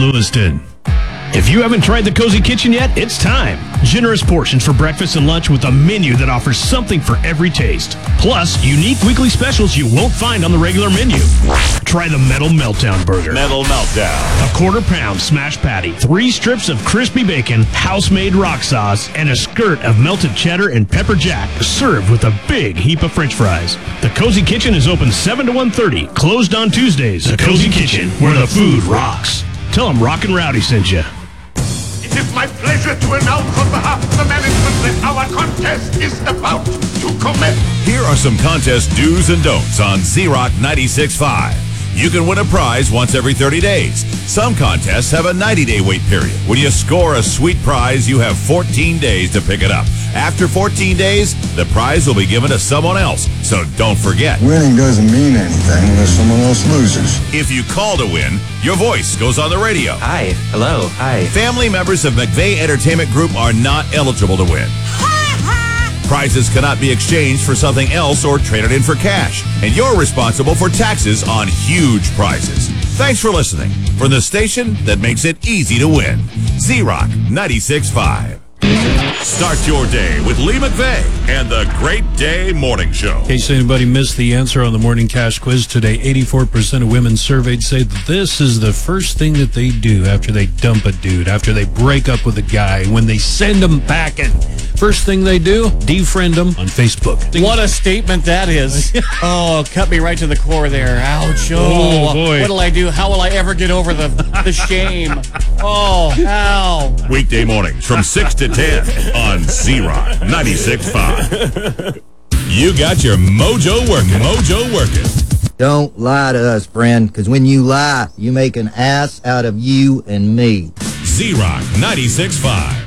Lewiston. If you haven't tried the Cozy Kitchen yet, it's time. Generous portions for breakfast and lunch with a menu that offers something for every taste. Plus, unique weekly specials you won't find on the regular menu. Try the Metal Meltdown Burger. Metal Meltdown. A quarter-pound smashed patty, 3 strips of crispy bacon, house-made rock sauce, and a skirt of melted cheddar and pepper jack, served with a big heap of French fries. The Cozy Kitchen is open 7 to 1:30, closed on Tuesdays. The Cozy Kitchen, where the food rocks. Tell them Rockin' Rowdy sent you. It is my pleasure to announce on behalf of the management that our contest is about to commence. Here are some contest do's and don'ts on Z-Rock 96.5. You can win a prize once every 30 days. Some contests have a 90-day wait period. When you score a sweet prize, you have 14 days to pick it up. After 14 days, the prize will be given to someone else, so don't forget. Winning doesn't mean anything unless someone else loses. If you call to win, your voice goes on the radio. Hi. Hello. Hi. Family members of McVeigh Entertainment Group are not eligible to win. Prizes cannot be exchanged for something else or traded in for cash. And you're responsible for taxes on huge prizes. Thanks for listening. From the station that makes it easy to win. Z-Rock 96.5. Start your day with Lee McVeigh and the Great Day Morning Show. In case anybody missed the answer on the Morning Cash Quiz today, 84% of women surveyed say that this is the first thing that they do after they dump a dude, after they break up with a guy, when they send him packing. First thing they do, defriend them on Facebook. What a statement that is. Oh, cut me right to the core there. Ouch. Oh, boy. What'll I do? How will I ever get over the shame? Oh, ow. Weekday mornings from 6 to 10 on Z-Rock 96.5. You got your mojo working. Don't lie to us, friend, because when you lie, you make an ass out of you and me. Z-Rock 96.5.